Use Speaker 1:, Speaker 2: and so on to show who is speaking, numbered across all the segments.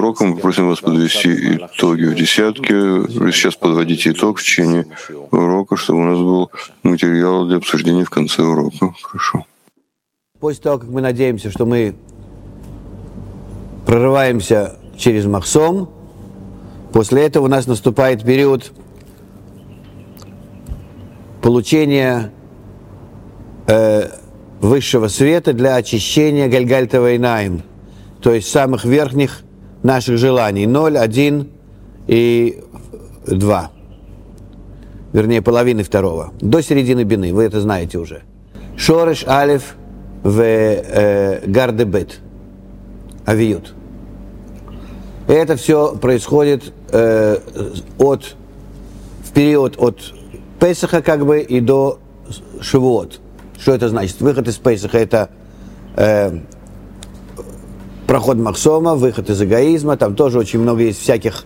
Speaker 1: уроком. Мы просим вас подвести итоги в десятке. Вы сейчас подводите итог в течение урока, чтобы у нас был материал для обсуждения в конце урока. Хорошо.
Speaker 2: После того, как мы надеемся, что мы прорываемся через Махсом, после этого у нас наступает период получения высшего света для очищения Гальгальтова Инаим, то есть самых верхних наших желаний, 0, 1 и 2, вернее половины второго, до середины бины, вы это знаете уже. Шореш, Алиф, в Гардебет, Авиют. Это все происходит в период от Песаха как бы и до Шивуот. Что это значит? Выход из Песаха — это проход Махсома, выход из эгоизма. Там тоже очень много есть всяких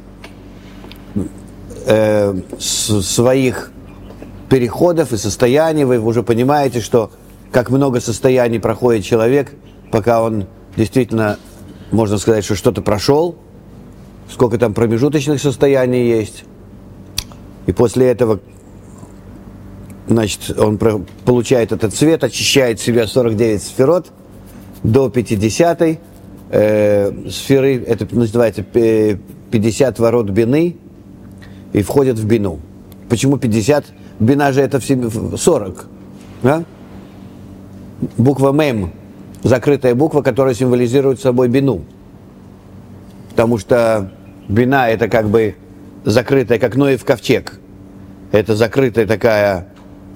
Speaker 2: своих переходов и состояний. Вы уже понимаете, что как много состояний проходит человек, пока он действительно, можно сказать, что что-то прошел, сколько там промежуточных состояний есть. И после этого, значит, он получает этот свет, очищает себя 49 сферот до 50-й сферы, это называется 50 ворот бины, и входит в бину. Почему 50? Бина же это 40. Да? Буква Мем, закрытая буква, которая символизирует собой бину. Потому что бина — это как бы закрытая, как Ноев ковчег. Это закрытая такая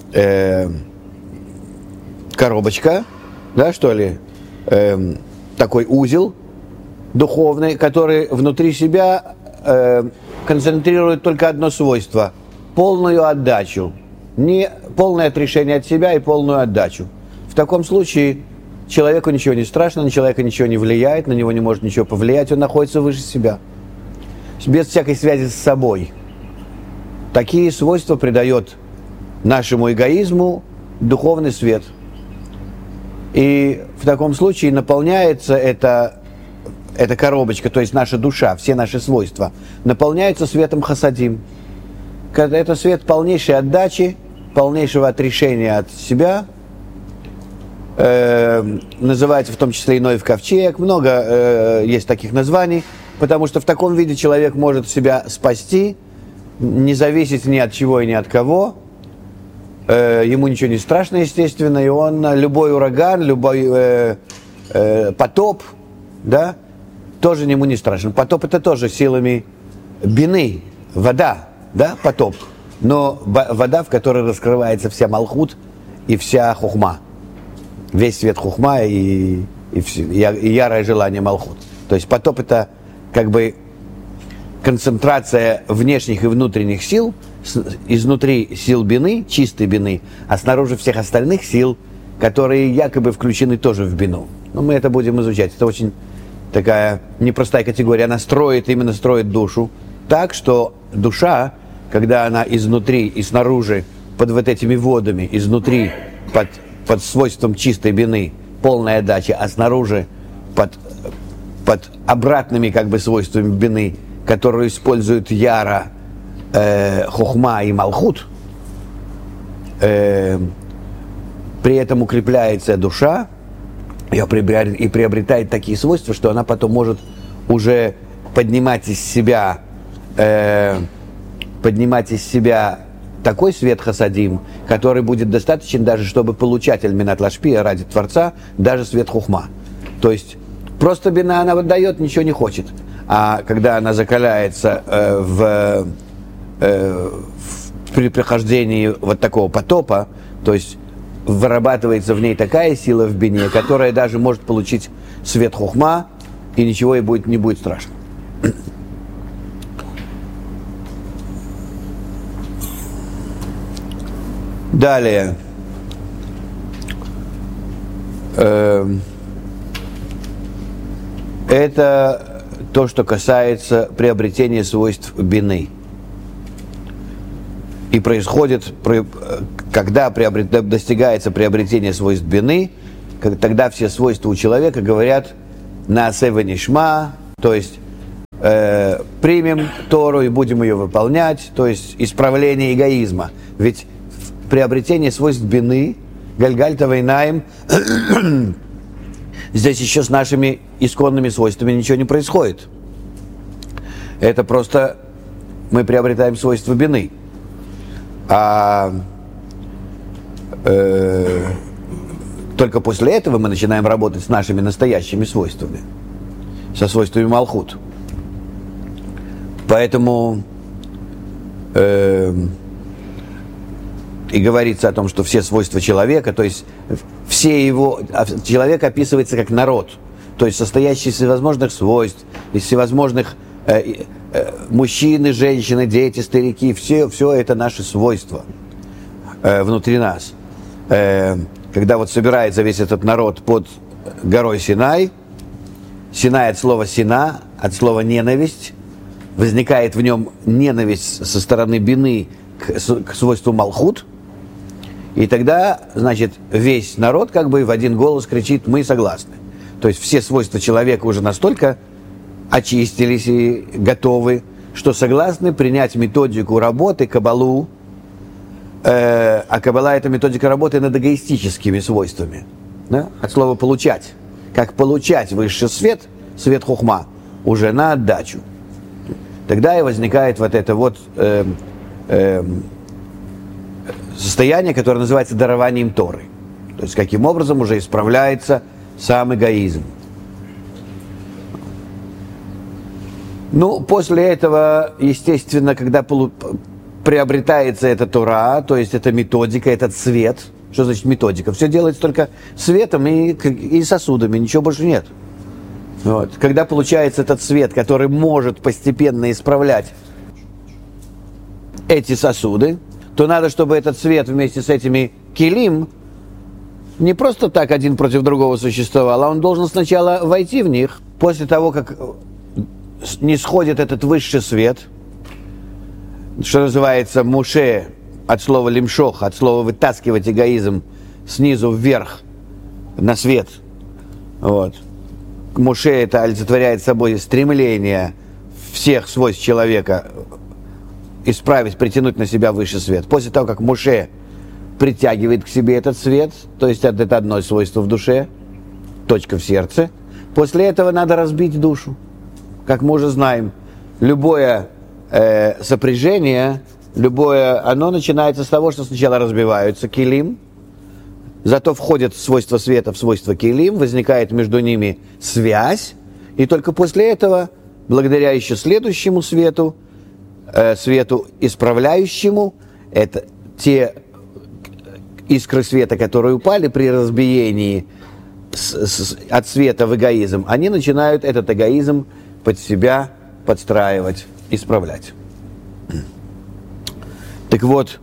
Speaker 2: коробочка, да, что ли, такой узел духовный, который внутри себя концентрирует только одно свойство — полную отдачу. Не полное отрешение от себя и полную отдачу. В таком случае человеку ничего не страшно, на человека ничего не влияет, на него не может ничего повлиять, он находится выше себя, без всякой связи с собой. Такие свойства придает нашему эгоизму духовный свет. И в таком случае наполняется эта коробочка, то есть наша душа, все наши свойства, наполняются светом хасадим. Это свет полнейшей отдачи, полнейшего отрешения от себя, называется в том числе и Ноев ковчег, много есть таких названий, потому что в таком виде человек может себя спасти, не зависеть ни от чего и ни от кого, ему ничего не страшно, естественно, и он любой ураган, любой потоп, да, тоже ему не страшен. Потоп — это тоже силами бины, вода, да, потоп, но вода, в которой раскрывается вся малхут и вся хухма, весь свет хухма и ярое желание малхут. То есть потоп — это как бы концентрация внешних и внутренних сил, изнутри сил бины, чистой бины, а снаружи всех остальных сил, которые якобы включены тоже в бину. Но мы это будем изучать. Это очень такая непростая категория. Она именно строит душу так, что душа, когда она изнутри и снаружи под вот этими водами, изнутри под свойством чистой бины, полная отдача, а снаружи под обратными как бы свойствами бины, которую используют яра, хохма и малхут, при этом укрепляется душа и приобретает такие свойства, что она потом может уже поднимать из себя такой свет хасадим, который будет достаточен даже, чтобы получать аль-минат лашпия ради Творца, даже свет хухма. То есть просто бина она дает, ничего не хочет. А когда она закаляется при прохождении вот такого потопа, то есть вырабатывается в ней такая сила в бине, которая даже может получить свет хухма, и ничего ей не будет страшно. Далее. Это то, что касается приобретения свойств бины. И происходит, когда достигается приобретение свойств бины, тогда все свойства у человека говорят на сева нишма, то есть примем Тору и будем ее выполнять, то есть исправление эгоизма. Ведь приобретение свойств бины, гальгальта вейнаим, здесь еще с нашими исконными свойствами ничего не происходит. Это просто мы приобретаем свойства бины. Только после этого мы начинаем работать с нашими настоящими свойствами, со свойствами Малхут. Поэтому и говорится о том, что все свойства человека, то есть человек описывается как народ, то есть состоящий из всевозможных свойств, из всевозможных мужчины, женщины, дети, старики, все это наши свойства внутри нас. Когда вот собирается весь этот народ под горой Синай, Синай от слова сина, от слова ненависть, возникает в нем ненависть со стороны бины к свойству Малхут, и тогда, значит, весь народ как бы в один голос кричит: мы согласны. То есть все свойства человека уже настолько очистились и готовы, что согласны принять методику работы, кабалу, а кабала – это методика работы над эгоистическими свойствами, да? От слова «получать». Как получать высший свет, свет хухма, уже на отдачу. Тогда и возникает вот это вот состояние, которое называется дарованием Торы. То есть каким образом уже исправляется сам эгоизм. Ну, после этого, естественно, когда приобретается эта Тора, то есть эта методика, этот свет. Что значит методика? Все делается только светом и сосудами, ничего больше нет. Вот. Когда получается этот свет, который может постепенно исправлять эти сосуды, то надо, чтобы этот свет вместе с этими килим не просто так один против другого существовал, а он должен сначала войти в них. После того, как не сходит этот высший свет, что называется муше, от слова лимшох, от слова вытаскивать эгоизм снизу вверх на свет. Вот. Муше это олицетворяет собой стремление всех свойств человека исправить, притянуть на себя высший свет. После того, как Муше притягивает к себе этот свет, то есть это одно свойство в душе, точка в сердце, после этого надо разбить душу. Как мы уже знаем, любое сопряжение, оно начинается с того, что сначала разбиваются килим, зато входят свойства света в свойства килим, возникает между ними связь, и только после этого, благодаря еще следующему свету, свету исправляющему, это те искры света, которые упали при разбиении от света в эгоизм, они начинают этот эгоизм под себя подстраивать, исправлять. Так вот,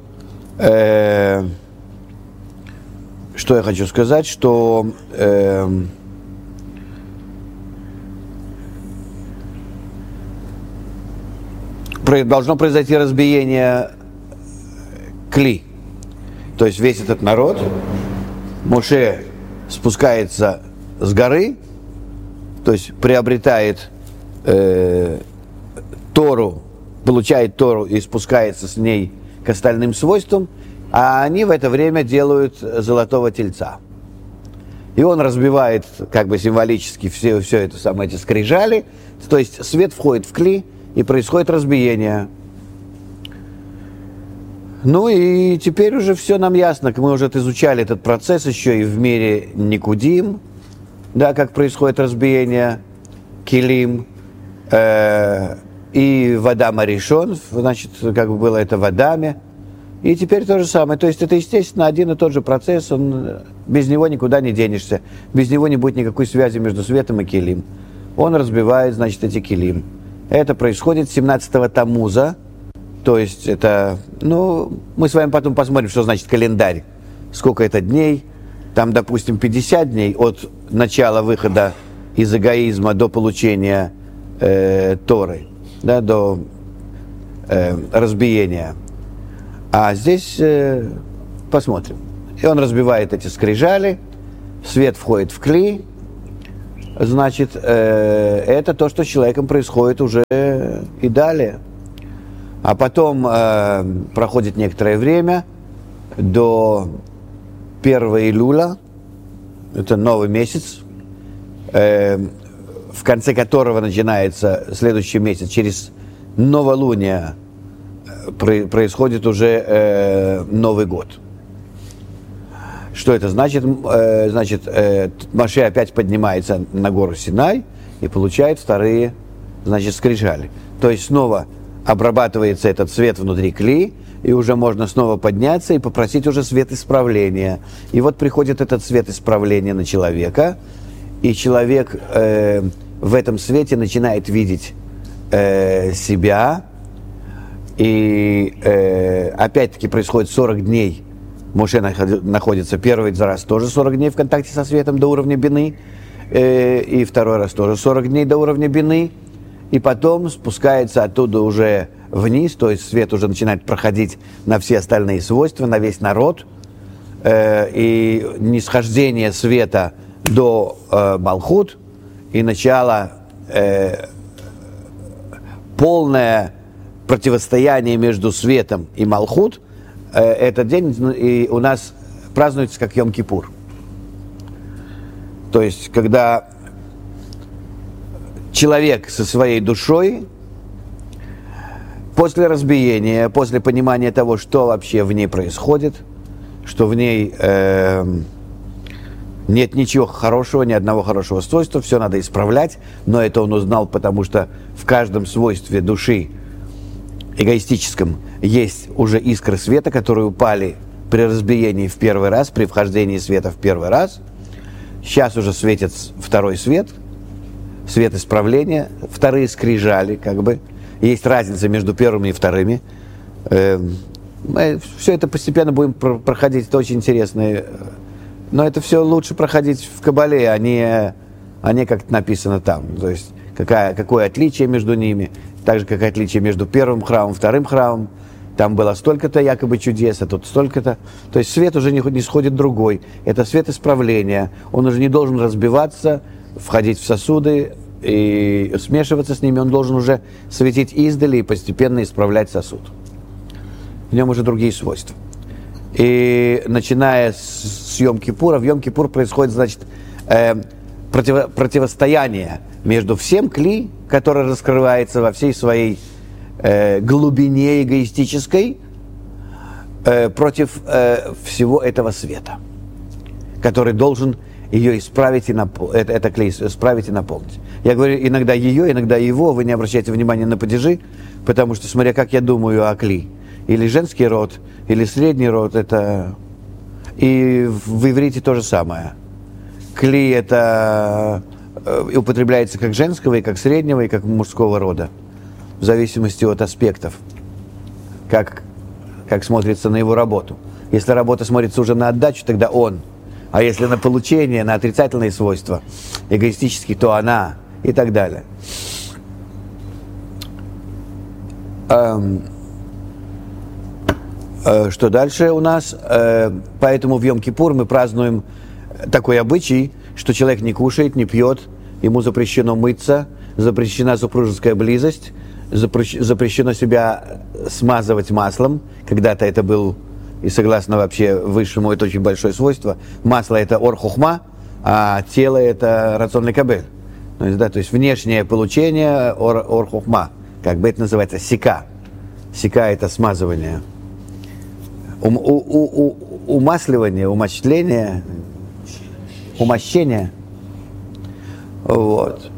Speaker 2: что я хочу сказать, что должно произойти разбиение кли. То есть весь этот народ, Моше спускается с горы, то есть приобретает Тору, получает Тору и спускается с ней к остальным свойствам, а они в это время делают золотого тельца. И он разбивает, как бы символически, все это самое, эти скрижали, то есть свет входит в кли, и происходит разбиение. Ну и теперь уже все нам ясно, мы уже изучали этот процесс еще и в мире Никудим, да, как происходит разбиение килим, и в Адаме Ришон, значит, как бы было это в Адаме, и теперь то же самое. То есть это, естественно, один и тот же процесс, без него никуда не денешься, без него не будет никакой связи между светом и килим. Он разбивает, значит, эти килим. Это происходит 17-го Тамуза, то есть это, мы с вами потом посмотрим, что значит календарь, сколько это дней, там, допустим, 50 дней от начала выхода из эгоизма до получения Торы, да, до разбиения. А здесь посмотрим. И он разбивает эти скрижали, свет входит в кли, значит, это то, что с человеком происходит уже и далее. А потом проходит некоторое время до 1 июля, это новый месяц, в конце которого начинается следующий месяц, через новолуние происходит уже Новый год. Что это значит? Значит, Моше опять поднимается на гору Синай и получает вторые, значит, скрижали. То есть снова обрабатывается этот свет внутри кли, и уже можно снова подняться и попросить уже свет исправления. И вот приходит этот свет исправления на человека, и человек в этом свете начинает видеть себя, и опять-таки происходит 40 дней. Моше находится первый раз тоже 40 дней в контакте со светом до уровня бины, и второй раз тоже 40 дней до уровня бины, и потом спускается оттуда уже вниз, то есть свет уже начинает проходить на все остальные свойства, на весь народ, и нисхождение света до Малхут, и начало полное противостояние между светом и Малхут. Этот день и у нас празднуется как Йом-Кипур. То есть, когда человек со своей душой после разбиения, после понимания того, что вообще в ней происходит, что в ней нет ничего хорошего, ни одного хорошего свойства, все надо исправлять, но это он узнал, потому что в каждом свойстве души эгоистическом есть уже искры света, которые упали при разбиении в первый раз, при вхождении света в первый раз. Сейчас уже светит второй свет, свет исправления, вторые скрижали, как бы. Есть разница между первыми и вторыми. Мы все это постепенно будем проходить, это очень интересно. Но это все лучше проходить в Кабале, а не как написано там. То есть какое отличие между ними, так же, как отличие между первым храмом и вторым храмом. Там было столько-то якобы чудес, а тут столько-то. То есть свет уже не сходит другой. Это свет исправления. Он уже не должен разбиваться, входить в сосуды и смешиваться с ними. Он должен уже светить издали и постепенно исправлять сосуд. В нем уже другие свойства. И начиная с Йом-Кипура, в Йом-Кипур происходит, значит, противостояние между всем кли, который раскрывается во всей своей глубине эгоистической, против всего этого света, который должен ее исправить и это клей исправить и наполнить. Я говорю иногда ее, иногда его, вы не обращайте внимания на падежи, потому что, смотря как я думаю о кли, или женский род, или средний род, это... И в иврите то же самое. Кли это употребляется как женского, и как среднего, и как мужского рода, в зависимости от аспектов, как смотрится на его работу. Если работа смотрится уже на отдачу, тогда он. А если на получение, на отрицательные свойства, эгоистические, то она, и так далее. Что дальше у нас? Поэтому в Йом-Кипур мы празднуем такой обычай, что человек не кушает, не пьет, ему запрещено мыться, запрещена супружеская близость, запрещено себя смазывать маслом. Когда-то это был, и согласно вообще высшему, это очень большое свойство. Масло это ор-хухма, а тело это рацион лекабель. То есть внешнее получение ор-хухма, как бы это называется, сика. Сика это смазывание. Умасливание, умощение, умощение. Вот.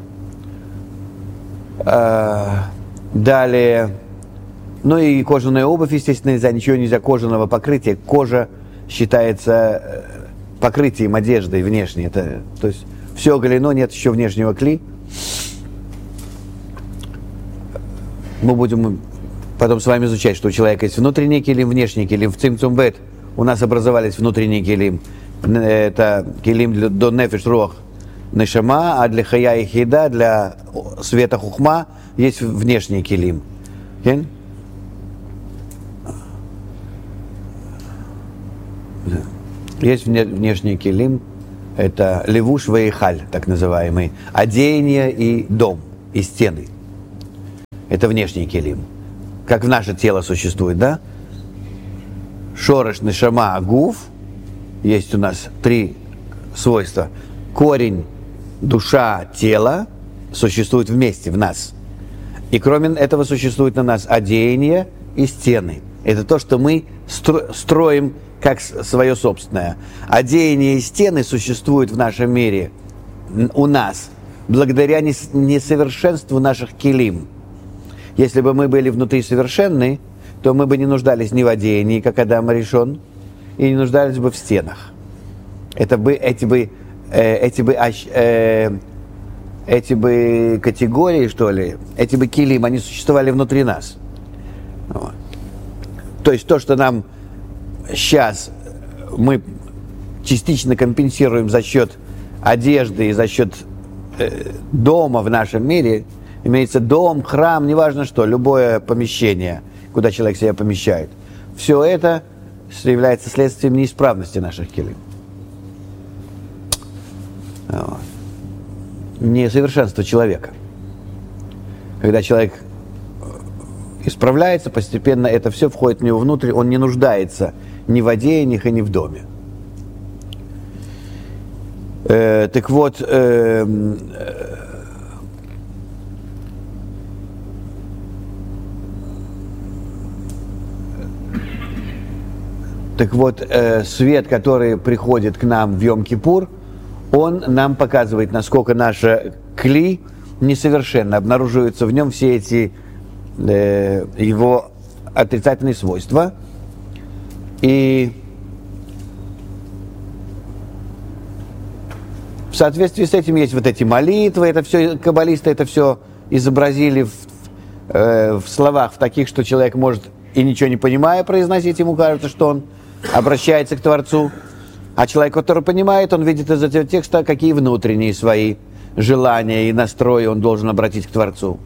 Speaker 2: Далее, ну и кожаная обувь, естественно, нельзя, ничего нельзя кожаного покрытия. Кожа считается покрытием одежды внешней. То есть все оголено, нет еще внешнего кли. Мы будем потом с вами изучать, что у человека есть внутренний килим, внешний килим. В Цимцум бет у нас образовались внутренний килим. Это килим до нефеш руах нешама, а для хая и хида, для света хухма есть внешний килим. Есть внешний килим, это левуш вейхаль, так называемый, одеяние и дом, и стены. Это внешний келим. Как в наше тело существует, да? Шорош, нешама, агуф. Есть у нас 3 свойства. Корень, душа, тело существуют вместе в нас. И кроме этого существует на нас одеяние и стены. Это то, что мы строим как свое собственное. Одеяние и стены существуют в нашем мире, у нас, благодаря несовершенству наших келим. Если бы мы были внутри совершенны, то мы бы не нуждались ни в одеянии, как Адам Аришон, и не нуждались бы в стенах. Эти бы категории, что ли, эти бы келим, они существовали внутри нас. Вот. То есть то, что нам сейчас мы частично компенсируем за счет одежды и за счет дома в нашем мире, имеется дом, храм, неважно что, любое помещение, куда человек себя помещает, все это является следствием неисправности наших келим. Вот. Несовершенство человека. Когда человек исправляется, постепенно это все входит в него внутрь, он не нуждается ни в одеяниях и ни в доме. Так вот, свет, который приходит к нам в Йом-Кипур, он нам показывает, насколько наше кли несовершенно, обнаруживаются в нем все эти его отрицательные свойства. И в соответствии с этим есть вот эти молитвы, это все, каббалисты это все изобразили в словах, в таких, что человек может и ничего не понимая произносить, ему кажется, что он обращается к Творцу. А человек, который понимает, он видит из этого текста, какие внутренние свои желания и настрои он должен обратить к Творцу.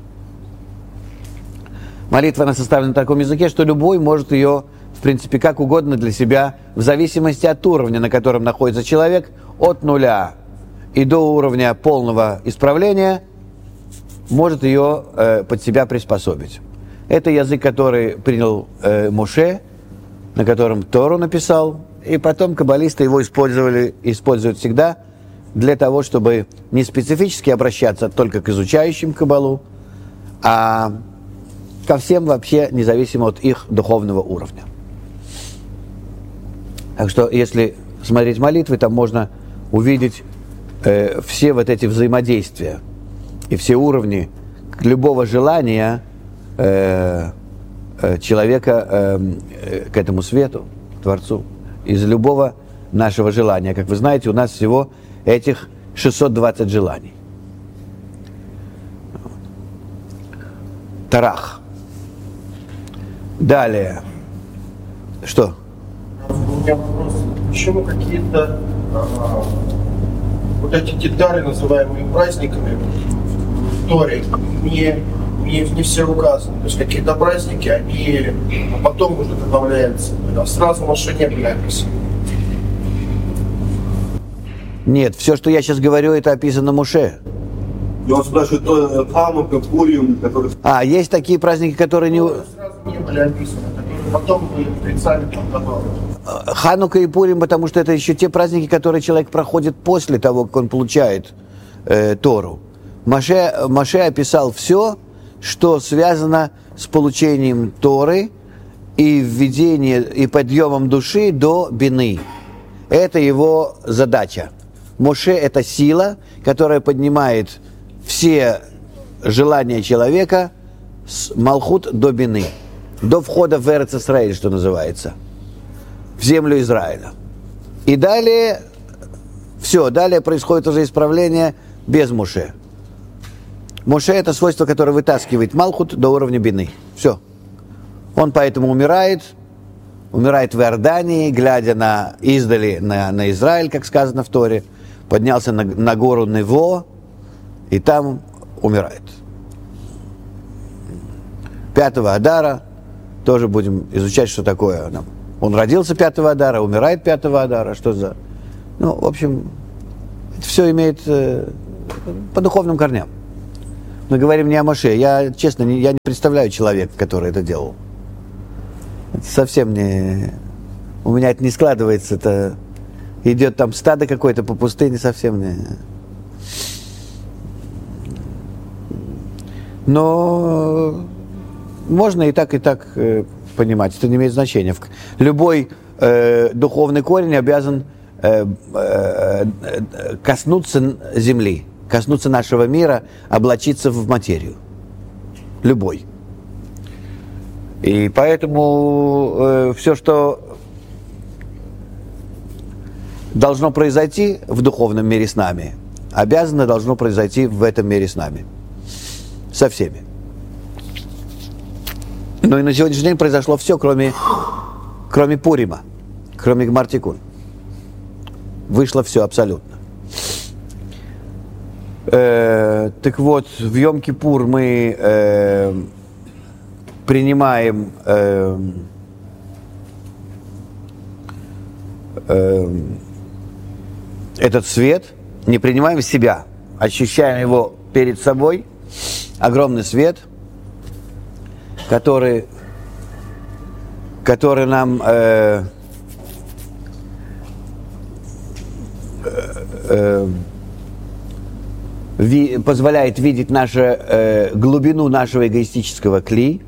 Speaker 2: Молитва, она составлена на таком языке, что любой может ее, в принципе, как угодно для себя, в зависимости от уровня, на котором находится человек, от нуля и до уровня полного исправления, может ее под себя приспособить. Это язык, который принял Моше, на котором Тору написал, и потом каббалисты его используют всегда для того, чтобы не специфически обращаться только к изучающим каббалу, а ко всем вообще, независимо от их духовного уровня. Так что, если смотреть молитвы, там можно увидеть все вот эти взаимодействия и все уровни любого желания человека к этому свету, к Творцу. Из любого нашего желания. Как вы знаете, у нас всего этих 620 желаний. Тарах. Далее. Что?
Speaker 3: У меня вопрос. Почему какие-то вот эти детали, называемые праздниками в Торе, не все указаны. То есть какие-то праздники, они потом уже добавляются. А сразу Моше не были описаны.
Speaker 2: Нет, все, что я сейчас говорю, это описано Моше.
Speaker 4: Я вас спрашиваю, Ханука, Пурим, которые...
Speaker 2: Есть такие праздники, которые не...
Speaker 3: Сразу не были описаны, которые потом были специально там добавлены.
Speaker 2: Ханука и Пурим, потому что это еще те праздники, которые человек проходит после того, как он получает Тору. Моше описал все, что связано с получением Торы и введением и подъемом души до бины. Это его задача. Моше – это сила, которая поднимает все желания человека с Малхут до бины, до входа в Эрец Исраэль, что называется, в землю Израиля. И далее, далее происходит уже исправление без Моше. Моше – это свойство, которое вытаскивает Малхут до уровня бины. Все. Он поэтому умирает в Иордании, глядя издали на Израиль, как сказано в Торе, поднялся на гору Нево и там умирает. 5-го Адара тоже будем изучать, что такое. Он родился 5-го Адара, умирает 5-го Адара. Что за... в общем, Это все имеет по духовным корням. Мы говорим не о Моше. Я, честно, я не представляю человека, который это делал. Это совсем не... У меня это не складывается. Это идет там стадо какое-то по пустыне, совсем не... Но можно и так понимать. Это не имеет значения. Любой духовный корень обязан коснуться земли, коснуться нашего мира, облачиться в материю. Любой. И поэтому все, что должно произойти в духовном мире с нами, должно произойти в этом мире с нами. Со всеми. Но и на сегодняшний день произошло все, кроме Пурима, кроме Гмар Тикун. Вышло все абсолютно. Так вот, в Йом-Кипур мы принимаем этот свет, не принимаем себя, ощущаем его перед собой, огромный свет, который нам позволяет видеть глубину нашего эгоистического кли,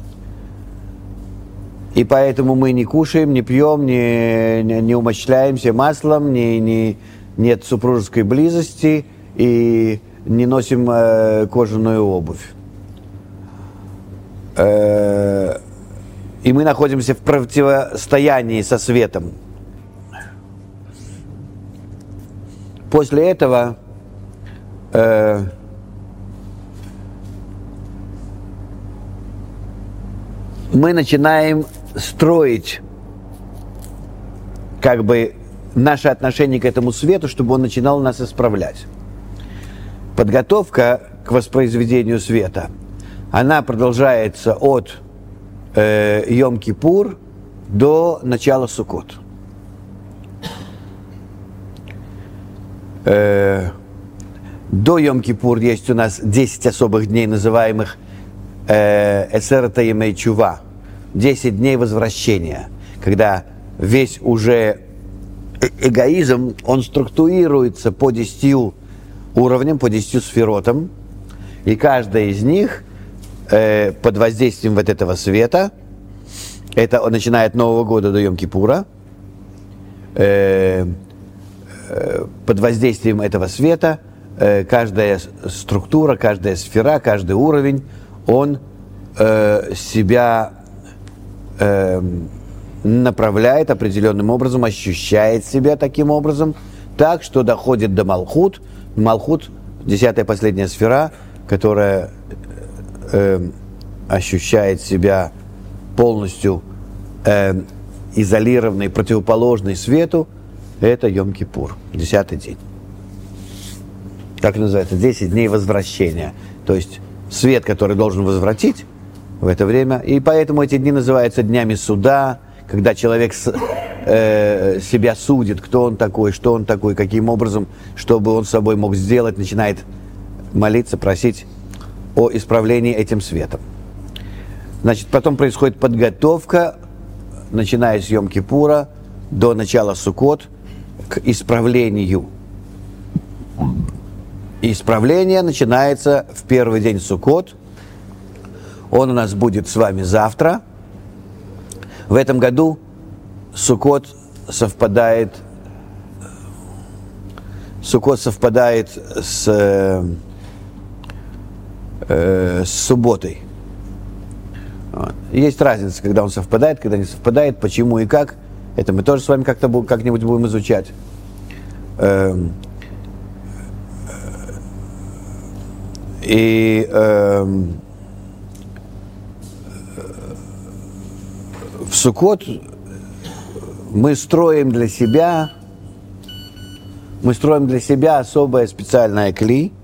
Speaker 2: и поэтому мы не кушаем, не пьем, не умощляемся маслом, нет супружеской близости и не носим кожаную обувь. И мы находимся в противостоянии со светом. После этого мы начинаем строить наше отношение к этому свету, чтобы он начинал нас исправлять. Подготовка к воспроизведению света, она продолжается от Йом-Кипур до начала Суккот. До Йом-Кипур есть у нас 10 особых дней, называемых Эсер Таимей Чува, 10 дней возвращения, когда весь уже эгоизм, он структурируется по 10 уровням, по 10 сферотам, и каждая из них под воздействием вот этого света, это начиная от Нового года до Йом-Кипура, под воздействием этого света каждая структура, каждая сфера, каждый уровень, он себя направляет определенным образом, ощущает себя таким образом, так, что доходит до Малхут. Малхут, 10-я последняя сфера, которая ощущает себя полностью изолированной, противоположной свету, это Йом-Кипур, 10-й день. Как называется? 10 дней возвращения. То есть свет, который должен возвратить в это время. И поэтому эти дни называются днями суда, когда человек себя судит, кто он такой, что он такой, каким образом, чтобы он с собой мог сделать, начинает молиться, просить о исправлении этим светом. Значит, потом происходит подготовка, начиная с Йом-Кипура до начала Суккот, к исправлению. И исправление начинается в первый день Суккот. Он у нас будет с вами завтра. В этом году Суккот совпадает с субботой. Есть разница, когда он совпадает, когда не совпадает, почему и как. Это мы тоже с вами как-нибудь будем изучать. И в Суккот мы строим для себя особое специальное кли,